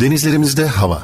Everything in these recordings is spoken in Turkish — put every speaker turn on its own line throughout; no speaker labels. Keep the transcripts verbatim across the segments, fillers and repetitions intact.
Denizlerimizde hava.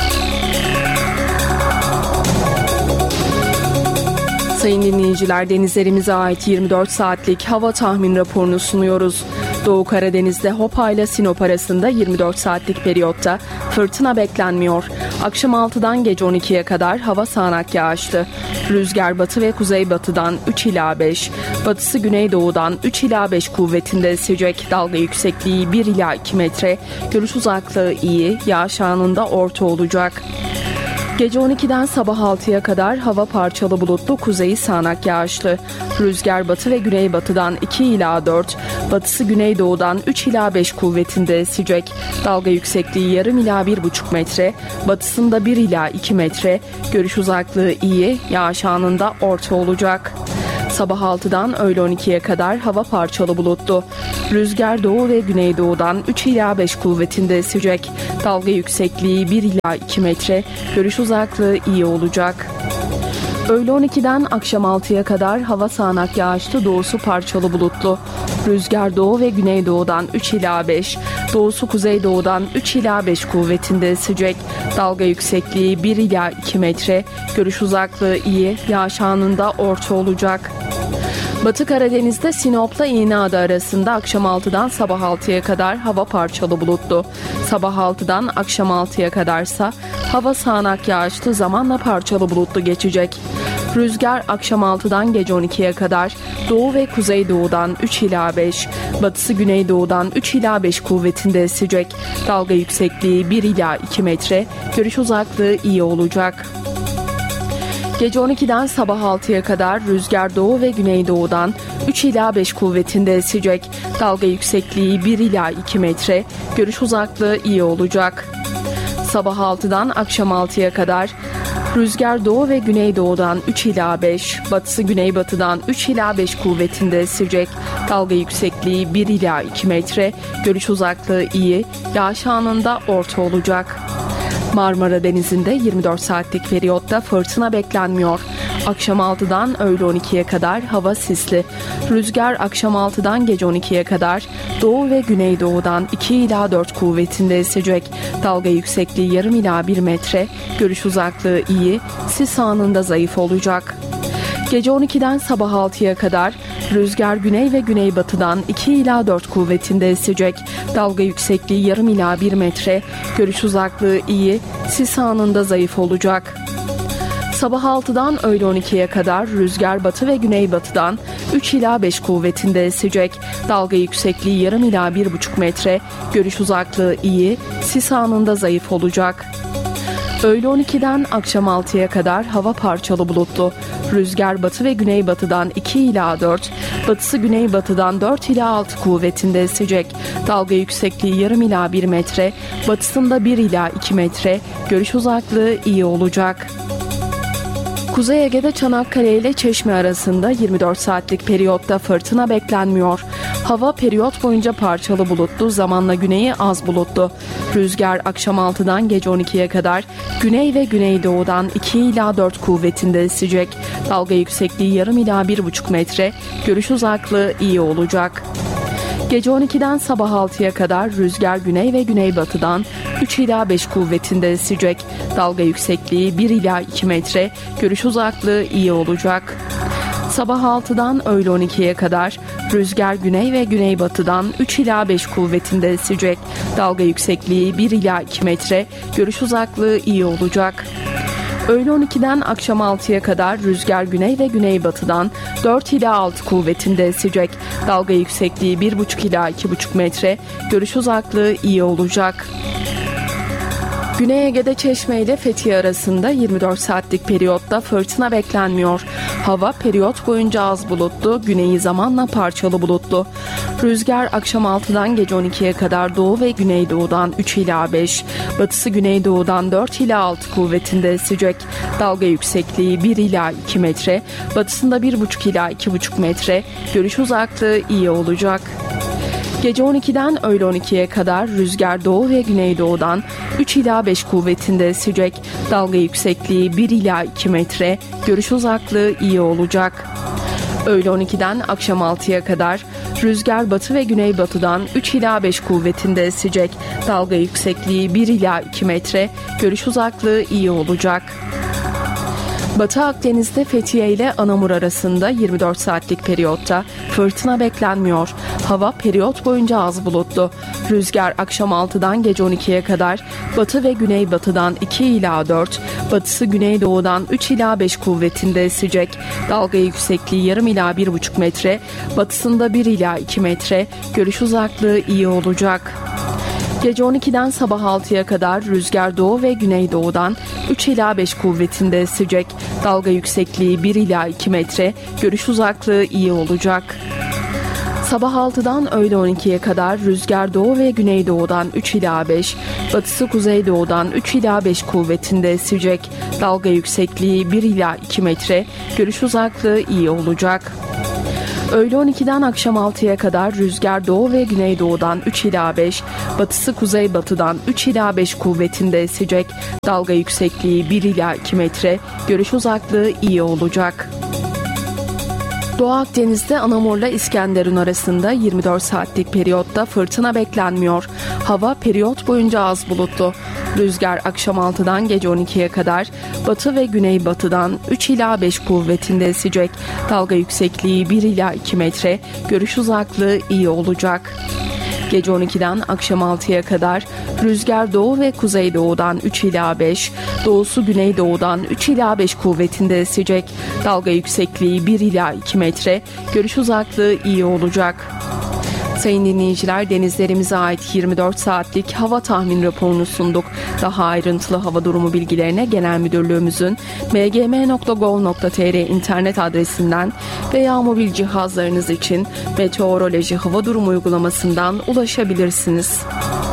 Sayın dinleyiciler, denizlerimize ait yirmi dört saatlik hava tahmin raporunu sunuyoruz. Doğu Karadeniz'de Hopa ile Sinop arasında yirmi dört saatlik periyotta fırtına beklenmiyor. Akşam altıdan gece on ikiye kadar hava sağanak yağışlı. Rüzgar batı ve kuzeybatıdan üç ila beş, batısı güneydoğudan üç ila beş kuvvetinde esecek. Dalga yüksekliği bir ila iki metre, görüş uzaklığı iyi, yağış anında orta olacak. Gece on ikiden sabah altıya kadar hava parçalı bulutlu, kuzeyi sağanak yağışlı. Rüzgar batı ve güneybatıdan iki ila dört, batısı güneydoğudan üç ila beş kuvvetinde esecek. Dalga yüksekliği yarım ila bir buçuk metre, batısında bir ila iki metre, görüş uzaklığı iyi, yağış anında orta olacak. Sabah altıdan öğle on ikiye kadar hava parçalı bulutlu. Rüzgar doğu ve güneydoğudan üç ila beş kuvvetinde esecek. Dalga yüksekliği bir ila iki metre, görüş uzaklığı iyi olacak. Öğle on ikiden akşam altıya kadar hava sağanak yağışlı, doğusu parçalı bulutlu. Rüzgar doğu ve güneydoğudan üç ila beş, doğusu kuzeydoğudan üç ila beş kuvvetinde esecek. Dalga yüksekliği bir ila iki metre, görüş uzaklığı iyi, yağış anında orta olacak. Batı Karadeniz'de Sinop'la İğneada arasında akşam altıdan sabah altıya kadar hava parçalı bulutlu. Sabah altıdan akşam altıya kadarsa hava sağanak yağışlı, zamanla parçalı bulutlu geçecek. Rüzgar akşam altıdan gece on ikiye kadar doğu ve kuzeydoğudan üç ila beş, batısı güneydoğudan üç ila beş kuvvetinde esecek. Dalga yüksekliği bir ila iki metre, görüş uzaklığı iyi olacak. Gece on ikiden sabah altıya kadar rüzgar doğu ve güneydoğudan üç ila beş kuvvetinde esecek. Dalga yüksekliği bir ila iki metre, görüş uzaklığı iyi olacak. Sabah altıdan akşam altıya kadar rüzgar doğu ve güneydoğudan üç ila beş, batısı güneybatıdan üç ila beş kuvvetinde esecek. Dalga yüksekliği bir ila iki metre, görüş uzaklığı iyi, yağış anında orta olacak. Marmara Denizi'nde yirmi dört saatlik periyotta fırtına beklenmiyor. Akşam altıdan öğle on ikiye kadar hava sisli. Rüzgar akşam altıdan gece on ikiye kadar doğu ve güneydoğudan iki ila dört kuvvetinde esecek. Dalga yüksekliği yarım ila bir metre, görüş uzaklığı iyi, sis anında zayıf olacak. Gece on ikiden sabah altıya kadar rüzgar güney ve güneybatıdan iki ila dört kuvvetinde esecek. Dalga yüksekliği yarım ila bir metre, görüş uzaklığı iyi, sis anında zayıf olacak. Sabah altıdan öğle on ikiye kadar rüzgar batı ve güneybatıdan üç ila beş kuvvetinde esecek. Dalga yüksekliği yarım ila bir buçuk metre, görüş uzaklığı iyi, sis anında zayıf olacak. Öğle on ikiden akşam altıya kadar hava parçalı bulutlu. Rüzgar batı ve güneybatıdan iki ila dört, batısı güneybatıdan dört ila altı kuvvetinde esecek. Dalga yüksekliği yarım ila bir metre, batısında bir ila iki metre, görüş uzaklığı iyi olacak. Kuzey Ege'de Çanakkale ile Çeşme arasında yirmi dört saatlik periyotta fırtına beklenmiyor. Hava periyot boyunca parçalı bulutlu, zamanla güneyi az bulutlu. Rüzgar akşam altıdan gece on ikiye kadar güney ve güneydoğudan iki ila dört kuvvetinde esecek. Dalga yüksekliği yarım ila bir buçuk metre, görüş uzaklığı iyi olacak. Gece on ikiden sabah altıya kadar rüzgar güney ve güneybatıdan üç ila beş kuvvetinde esecek. Dalga yüksekliği bir ila iki metre, görüş uzaklığı iyi olacak. Sabah altıdan öğle on ikiye kadar rüzgar güney ve güneybatıdan üç ila beş kuvvetinde esecek. Dalga yüksekliği bir ila iki metre, görüş uzaklığı iyi olacak. Öğle on ikiden akşam altıya kadar rüzgar güney ve güneybatıdan dört ila altı kuvvetinde esecek. Dalga yüksekliği bir buçuk ila iki buçuk metre, görüş uzaklığı iyi olacak. Güney Ege'de Çeşme ile Fethiye arasında yirmi dört saatlik periyotta fırtına beklenmiyor. Hava periyot boyunca az bulutlu, güneyi zamanla parçalı bulutlu. Rüzgar akşam altıdan gece on ikiye kadar doğu ve güneydoğudan üç ila beş, batısı güneydoğudan dört ila altı kuvvetinde esecek. Dalga yüksekliği bir ila iki metre, batısında bir buçuk ila iki buçuk metre, görüş uzaklığı iyi olacak. Gece on ikiden öğle on ikiye kadar rüzgar doğu ve güneydoğudan üç ila beş kuvvetinde esecek. Dalga yüksekliği bir ila iki metre, görüş uzaklığı iyi olacak. Öğle on ikiden akşam altıya kadar Rüzgar batı ve güneybatıdan üç ila beş kuvvetinde esecek. Dalga yüksekliği bir ila iki metre. Görüş uzaklığı iyi olacak. Batı Akdeniz'de Fethiye ile Anamur arasında yirmi dört saatlik periyotta fırtına beklenmiyor. Hava periyot boyunca az bulutlu. Rüzgar akşam altıdan gece on ikiye kadar batı ve güneybatıdan iki ila dört, batısı güneydoğudan üç ila beş kuvvetinde esecek. Dalga yüksekliği yarım ila bir buçuk metre, batısında bir ila iki metre. Görüş uzaklığı iyi olacak. Gece on ikiden sabah altıya kadar rüzgar doğu ve güneydoğudan üç ila beş kuvvetinde esecek. Dalga yüksekliği bir ila iki metre, görüş uzaklığı iyi olacak. Sabah altıdan öğle on ikiye kadar rüzgar doğu ve güneydoğudan üç ila beş, batısı kuzeydoğudan üç ila beş kuvvetinde esecek. Dalga yüksekliği bir ila iki metre, görüş uzaklığı iyi olacak. Öğle on ikiden akşam altıya kadar rüzgar doğu ve güneydoğudan üç ila beş, batısı kuzeybatıdan üç ila beş kuvvetinde esecek. Dalga yüksekliği bir ila iki metre, görüş uzaklığı iyi olacak. Doğu Akdeniz'de Anamur'la İskenderun arasında yirmi dört saatlik periyotta fırtına beklenmiyor. Hava periyot boyunca az bulutlu. Rüzgar akşam altıdan gece on ikiye kadar batı ve güneybatıdan üç ila beş kuvvetinde esecek. Dalga yüksekliği bir ila iki metre, görüş uzaklığı iyi olacak. Gece on ikiden akşam altıya kadar rüzgar doğu ve kuzeydoğudan üç ila beş, doğusu güneydoğudan üç ila beş kuvvetinde esecek. Dalga yüksekliği bir ila iki metre, görüş uzaklığı iyi olacak. Sayın dinleyiciler, denizlerimize ait yirmi dört saatlik hava tahmin raporunu sunduk. Daha ayrıntılı hava durumu bilgilerine Genel Müdürlüğümüzün m g m nokta gov nokta t r internet adresinden veya mobil cihazlarınız için meteoroloji hava durumu uygulamasından ulaşabilirsiniz.